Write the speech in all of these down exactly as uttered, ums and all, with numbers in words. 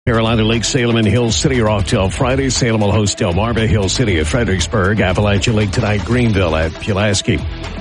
Carolina Lake, Salem, and Hill City are off till Friday. Salem will host Delmarva, Hill City at Fredericksburg, Appalachian Lake tonight, Greenville at Pulaski.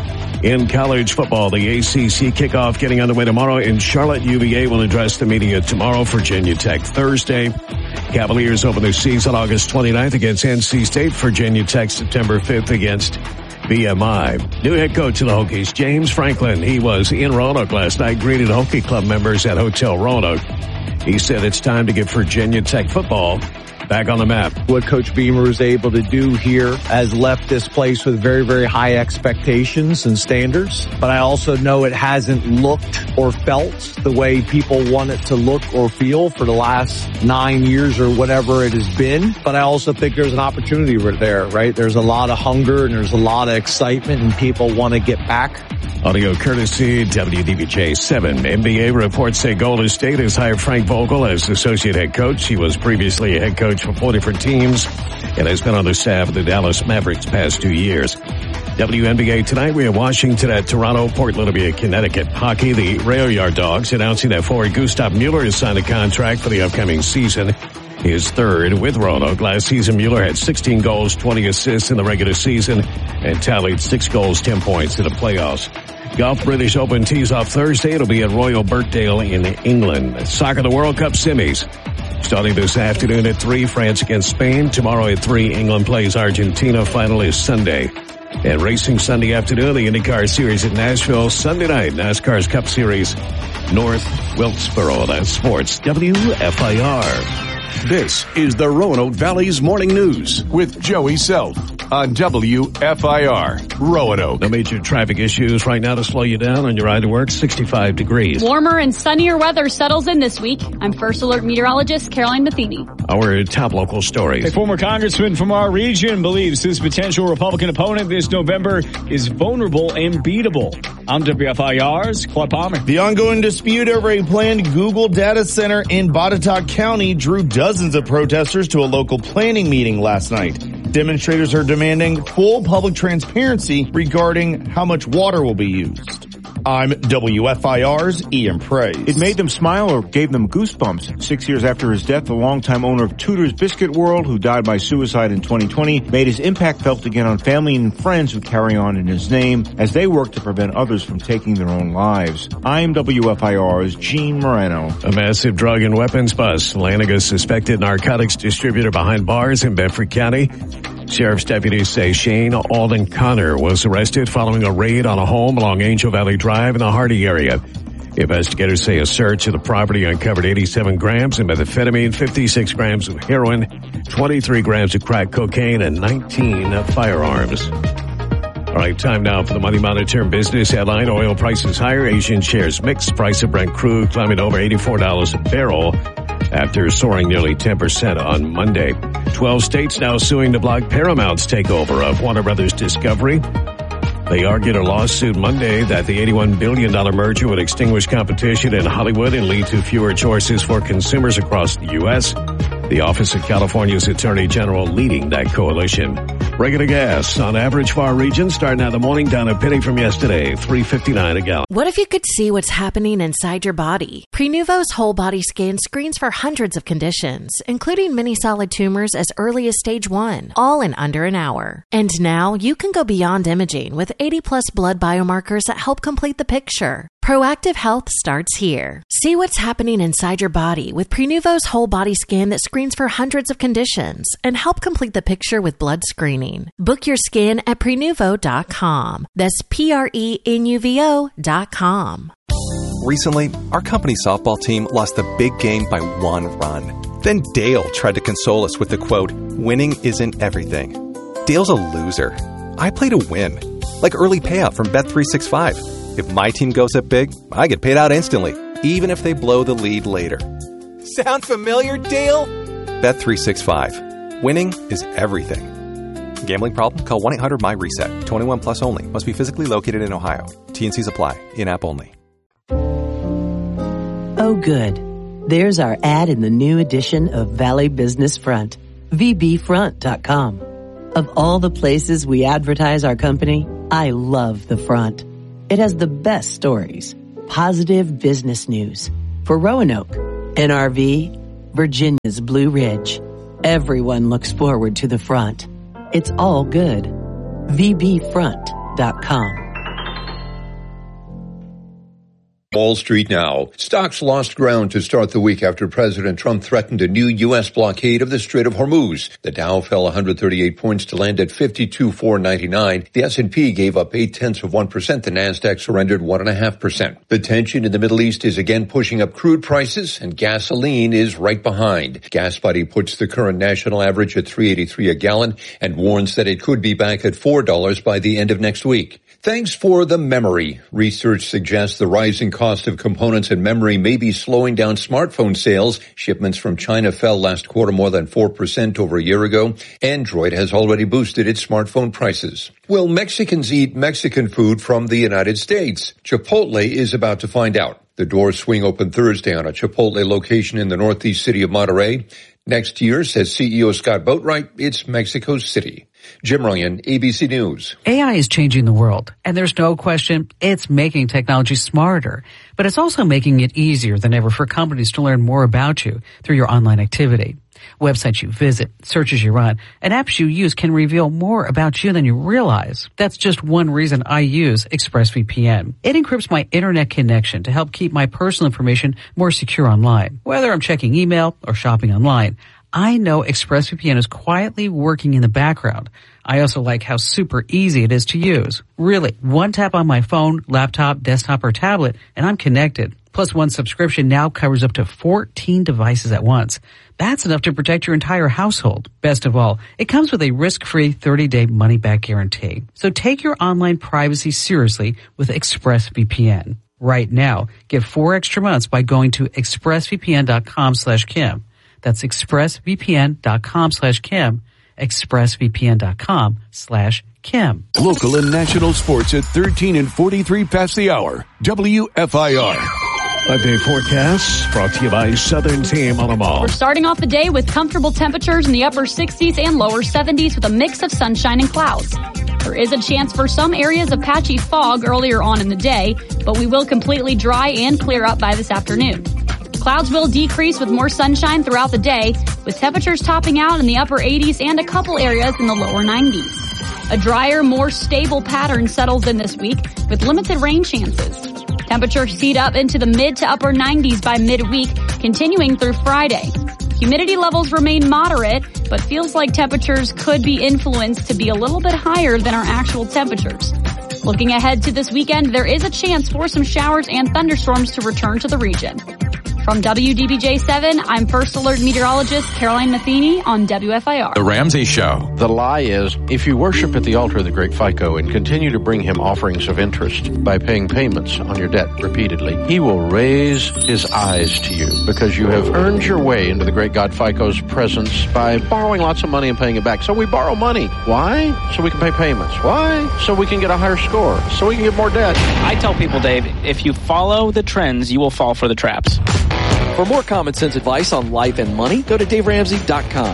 In college football, the A C C kickoff getting underway tomorrow in Charlotte. U V A will address the media tomorrow. Virginia Tech Thursday. Cavaliers open their season August twenty-ninth against N C State. Virginia Tech September fifth against B M I. New head coach of the Hokies, James Franklin. He was in Roanoke last night, greeted Hokie Club members at Hotel Roanoke. He said it's time to get Virginia Tech football back on the map. What Coach Beamer was able to do here has left this place with very, very high expectations and standards. But I also know it hasn't looked or felt the way people want it to look or feel for the last nine years or whatever it has been. But I also think there's an opportunity right there, right? There's a lot of hunger and there's a lot of excitement and people want to get back. Audio courtesy W D B J seven. N B A reports say Golden State has hired Frank Vogel as associate head coach. He was previously a head coach for four different teams and has been on the staff of the Dallas Mavericks past two years. W N B A tonight, we have Washington at Toronto, Portland will be at Connecticut. Hockey, the Rail Yard Dogs announcing that forward Gustav Mueller has signed a contract for the upcoming season. His third with Roanoke. Last season, Mueller had sixteen goals, twenty assists in the regular season, and tallied six goals, ten points in the playoffs. Golf British Open tees off Thursday. It'll be at Royal Birkdale in England. Soccer, the World Cup semis. Starting this afternoon at three, France against Spain. Tomorrow at three, England plays Argentina. Final is Sunday. And racing Sunday afternoon, the IndyCar Series at Nashville. Sunday night, NASCAR's Cup Series, North Wilkesboro. That's sports. W F I R. This is the Roanoke Valley's Morning News with Joey Self on W F I R, Roanoke. No major traffic issues right now to slow you down on your ride to work. sixty-five degrees. Warmer and sunnier weather settles in this week. I'm First Alert meteorologist Caroline Matheny. Our top local stories. A former congressman from our region believes his potential Republican opponent this November is vulnerable and beatable. I'm W F I R's Claude Palmer. The ongoing dispute over a planned Google data center in Botetourt County drew dozens of protesters to a local planning meeting last night. Demonstrators are demanding full public transparency regarding how much water will be used. I'm W F I R's Ian Praise. It made them smile or gave them goosebumps. Six years after his death, the longtime owner of Tudor's Biscuit World, who died by suicide in twenty twenty, made his impact felt again on family and friends who carry on in his name as they work to prevent others from taking their own lives. I'm W F I R's Gene Moreno. A massive drug and weapons bust. landing a suspected narcotics distributor behind bars in Bedford County. Sheriff's deputies say Shane Alden Connor was arrested following a raid on a home along Angel Valley Drive in the Hardy area. Investigators say a search of the property uncovered eighty-seven grams of methamphetamine, fifty-six grams of heroin, twenty-three grams of crack cocaine, and nineteen firearms. All right, time now for the Money Monitor business headline. Oil prices higher, Asian shares mixed. Price of Brent crude climbing over eighty-four dollars a barrel after soaring nearly ten percent on Monday. twelve states now suing to block Paramount's takeover of Warner Brothers Discovery. They argued a lawsuit Monday that the eighty-one billion dollars merger would extinguish competition in Hollywood and lead to fewer choices for consumers across the U S. The Office of California's Attorney General leading that coalition. Regular gas on average for our region starting out the morning down a penny from yesterday, three fifty-nine a gallon. What if you could see what's happening inside your body? Prenuvo's whole body scan screens for hundreds of conditions, including many solid tumors as early as stage one, all in under an hour. And now you can go beyond imaging with eighty plus blood biomarkers that help complete the picture. Proactive health starts here. See what's happening inside your body with Prenuvo's whole body scan that screens for hundreds of conditions and help complete the picture with blood screening. Book your scan at Prenuvo dot com. That's P R E N U V O dot com. Recently, our company softball team lost the big game by one run. Then Dale tried to console us with the quote, "Winning isn't everything." Dale's a loser. I play to win. Like early payout from Bet three sixty-five. If my team goes up big, I get paid out instantly, even if they blow the lead later. Sound familiar, Dale? Bet three sixty-five. Winning is everything. Gambling problem? Call one eight hundred M Y reset. twenty-one plus only. Must be physically located in Ohio. T and Cs apply. In-app only. Oh, good. There's our ad in the new edition of Valley Business Front, V B front dot com. Of all the places we advertise our company, I love the front. It has the best stories, positive business news for Roanoke, N R V, Virginia's Blue Ridge. Everyone looks forward to the front. It's all good. V B front dot com. Wall Street now. Stocks lost ground to start the week after President Trump threatened a new U S blockade of the Strait of Hormuz. The Dow fell one hundred thirty-eight points to land at fifty-two thousand four hundred ninety-nine. The S and P gave up eight tenths of one percent. The Nasdaq surrendered one point five percent. The tension in the Middle East is again pushing up crude prices, and gasoline is right behind. GasBuddy puts the current national average at three eighty-three a gallon and warns that it could be back at four dollars by the end of next week. Thanks for the memory. Research suggests the rising cost of components and memory may be slowing down smartphone sales. Shipments from China fell last quarter more than four percent over a year ago. Android has already boosted its smartphone prices. Will Mexicans eat Mexican food from the United States? Chipotle is about to find out. The doors swing open Thursday on a Chipotle location in the northeast city of Monterrey. Next year, says C E O Scott Boatwright, it's Mexico City. Jim Ryan, A B C News. A I is changing the world, and there's no question it's making technology smarter. But it's also making it easier than ever for companies to learn more about you through your online activity. Websites you visit, searches you run, and apps you use can reveal more about you than you realize. That's just one reason I use ExpressVPN. It encrypts my internet connection to help keep my personal information more secure online. Whether I'm checking email or shopping online, I know ExpressVPN is quietly working in the background. I also like how super easy it is to use. Really, one tap on my phone, laptop, desktop, or tablet, and I'm connected. Plus, one subscription now covers up to fourteen devices at once. That's enough to protect your entire household. Best of all, it comes with a risk-free thirty-day money-back guarantee. So take your online privacy seriously with ExpressVPN. Right now, get four extra months by going to expressvpn.com slash Kim. That's expressvpn.com slash Kim, expressvpn.com slash Kim. Local and national sports at thirteen and forty-three past the hour. W F I R. Five-day forecast brought to you by Southern Team on a Mall. We're starting off the day with comfortable temperatures in the upper sixties and lower seventies with a mix of sunshine and clouds. There is a chance for some areas of patchy fog earlier on in the day, but we will completely dry and clear up by this afternoon. Clouds will decrease with more sunshine throughout the day, with temperatures topping out in the upper eighties and a couple areas in the lower nineties. A drier, more stable pattern settles in this week with limited rain chances. Temperatures heat up into the mid to upper nineties by midweek, continuing through Friday. Humidity levels remain moderate, but feels like temperatures could be influenced to be a little bit higher than our actual temperatures. Looking ahead to this weekend, there is a chance for some showers and thunderstorms to return to the region. From W D B J seven, I'm First Alert Meteorologist Caroline Matheny on W F I R. The Ramsey Show. The lie is, if you worship at the altar of the great FICO and continue to bring him offerings of interest by paying payments on your debt repeatedly, he will raise his eyes to you because you have earned your way into the great God FICO's presence by borrowing lots of money and paying it back. So we borrow money. Why? So we can pay payments. Why? So we can get a higher score. So we can get more debt. I tell people, Dave, if you follow the trends, you will fall for the traps. For more common sense advice on life and money, go to dave ramsey dot com.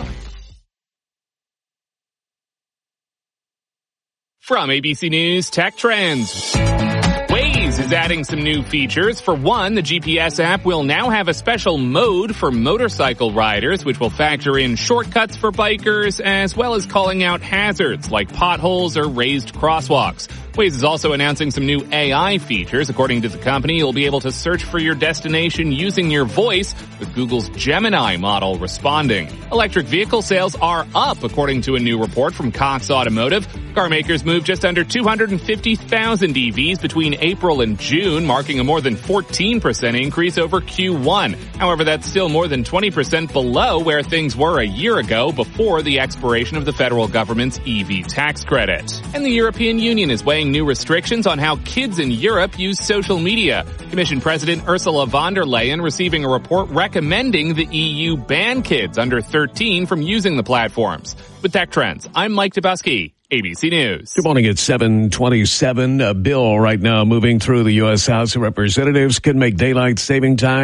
From A B C News Tech Trends. Waze is adding some new features. For one, the G P S app will now have a special mode for motorcycle riders, which will factor in shortcuts for bikers, as well as calling out hazards like potholes or raised crosswalks. Waze is also announcing some new A I features. According to the company, you'll be able to search for your destination using your voice, with Google's Gemini model responding. Electric vehicle sales are up, according to a new report from Cox Automotive. Car makers moved just under two hundred fifty thousand E Vs between April and June, marking a more than fourteen percent increase over Q one. However, that's still more than twenty percent below where things were a year ago before the expiration of the federal government's E V tax credit. And the European Union is weighing new restrictions on how kids in Europe use social media. Commission President Ursula von der Leyen receiving a report recommending the E U ban kids under thirteen from using the platforms. With Tech Trends, I'm Mike Dubowski, A B C News. Good morning. It's seven twenty-seven. A bill right now moving through the U S House of Representatives could make daylight saving time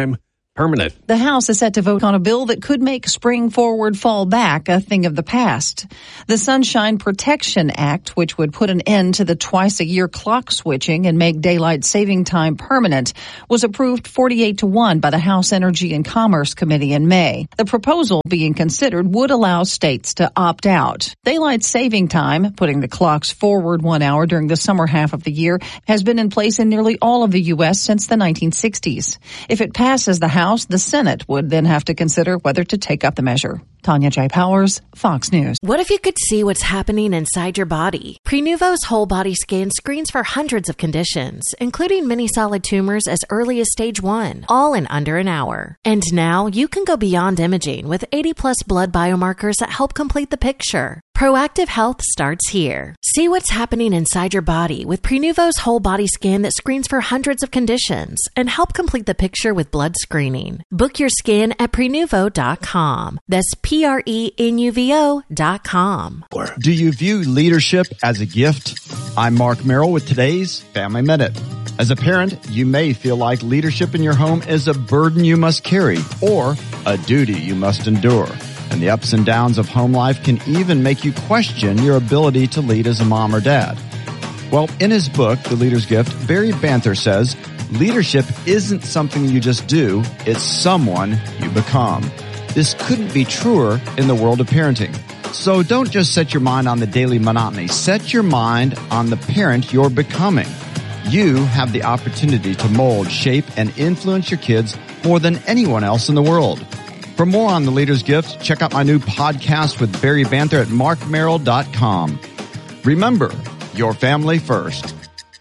permanent. The House is set to vote on a bill that could make spring forward, fall back a thing of the past. The Sunshine Protection Act, which would put an end to the twice-a-year clock switching and make daylight saving time permanent, was approved forty-eight to one by the House Energy and Commerce Committee in May. The proposal being considered would allow states to opt out. Daylight saving time, putting the clocks forward one hour during the summer half of the year, has been in place in nearly all of the U S since the nineteen sixties. If it passes the House, the Senate would then have to consider whether to take up the measure. Tanya J. Powers, Fox News. What if you could see what's happening inside your body? Prenuvo's whole body scan screens for hundreds of conditions, including many solid tumors as early as stage one, all in under an hour. And now you can go beyond imaging with eighty plus blood biomarkers that help complete the picture. Proactive health starts here. See what's happening inside your body with Prenuvo's whole body scan that screens for hundreds of conditions and help complete the picture with blood screening. Book your scan at Prenuvo dot com. That's P R E N U V O dot com. Do you view leadership as a gift? I'm Mark Merrill with today's Family Minute. As a parent, you may feel like leadership in your home is a burden you must carry or a duty you must endure. And the ups and downs of home life can even make you question your ability to lead as a mom or dad. Well, in his book, The Leader's Gift, Barry Banther says, leadership isn't something you just do, it's someone you become. This couldn't be truer in the world of parenting. So don't just set your mind on the daily monotony. Set your mind on the parent you're becoming. You have the opportunity to mold, shape, and influence your kids more than anyone else in the world. For more on The Leader's Gift, check out my new podcast with Barry Banther at mark merrill dot com. Remember, your family first.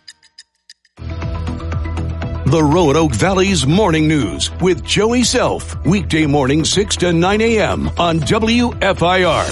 The Roanoke Valley's Morning News with Joey Self. Weekday morning six to nine a.m. on W F I R.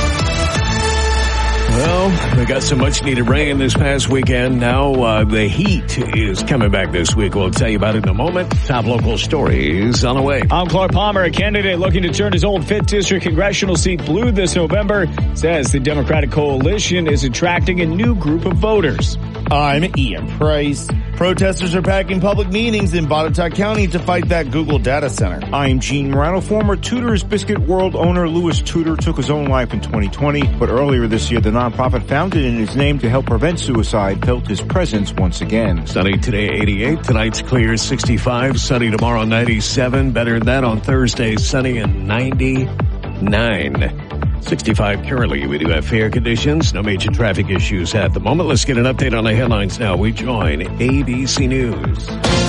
Well, we got some much needed rain this past weekend. Now uh, the heat is coming back this week. We'll tell you about it in a moment. Top local stories on the way. I'm Clark Palmer, a candidate looking to turn his old fifth District congressional seat blue this November, says the Democratic coalition is attracting a new group of voters. I'm Ian Price. Protesters are packing public meetings in Botetourt County to fight that Google data center. I'm Gene Morano. Former Tudor's Biscuit World owner Louis Tudor took his own life in twenty twenty, but earlier this year, the nonprofit founded in his name to help prevent suicide felt his presence once again. Sunny today, eighty-eight. Tonight's clear, sixty-five. Sunny tomorrow, ninety-seven. Better than that on Thursday, sunny and ninety-nine. sixty-five currently. We do have fair conditions. No major traffic issues at the moment. Let's get an update on the headlines now. We join A B C News.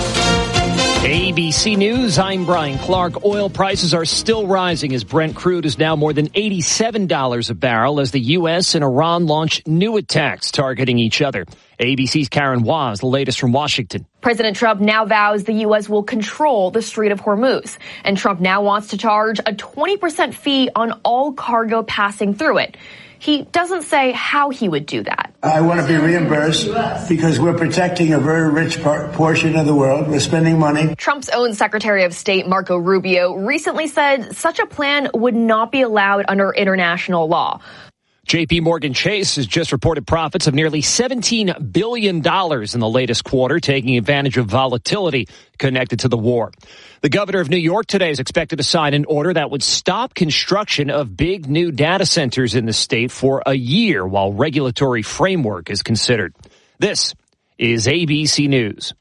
A B C News, I'm Brian Clark. Oil prices are still rising as Brent crude is now more than eighty-seven dollars a barrel as the U S and Iran launch new attacks targeting each other. A B C's Karen Waz, the latest from Washington. President Trump now vows the U S will control the Strait of Hormuz. And Trump now wants to charge a twenty percent fee on all cargo passing through it. He doesn't say how he would do that. I want to be reimbursed because we're protecting a very rich par- portion of the world. We're spending money. Trump's own Secretary of State, Marco Rubio, recently said such a plan would not be allowed under international law. J P Morgan Chase has just reported profits of nearly seventeen billion dollars in the latest quarter, taking advantage of volatility connected to the war. The governor of New York today is expected to sign an order that would stop construction of big new data centers in the state for a year while regulatory framework is considered. This is A B C News.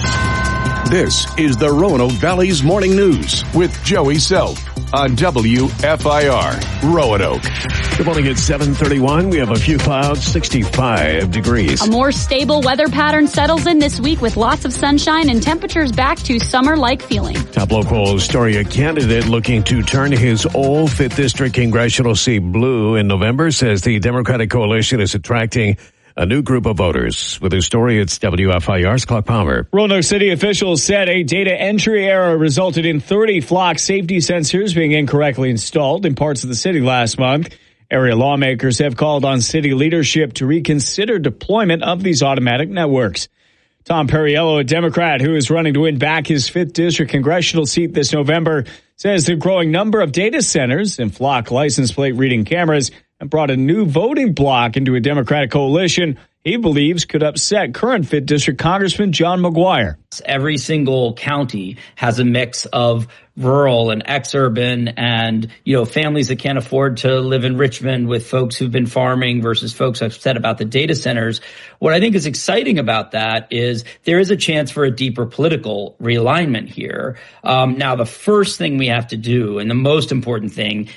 This is the Roanoke Valley's Morning News with Joey Self on W F I R Roanoke. Good morning at seven thirty-one. We have a few clouds, sixty-five degrees. A more stable weather pattern settles in this week with lots of sunshine and temperatures back to summer-like feeling. Top local story, a candidate looking to turn his old fifth District congressional seat blue in November says the Democratic coalition is attracting a new group of voters. With his story, it's W F I R's Clark Palmer. Roanoke City officials said a data entry error resulted in thirty flock safety sensors being incorrectly installed in parts of the city last month. Area lawmakers have called on city leadership to reconsider deployment of these automatic networks. Tom Perriello, a Democrat who is running to win back his fifth District congressional seat this November, says the growing number of data centers and flock license plate reading cameras and brought a new voting bloc into a Democratic coalition he believes could upset current fifth District Congressman John McGuire. Every single county has a mix of rural and exurban and, you know, families that can't afford to live in Richmond with folks who've been farming versus folks upset about the data centers. What I think is exciting about that is there is a chance for a deeper political realignment here. Um, now, the first thing we have to do and the most important thing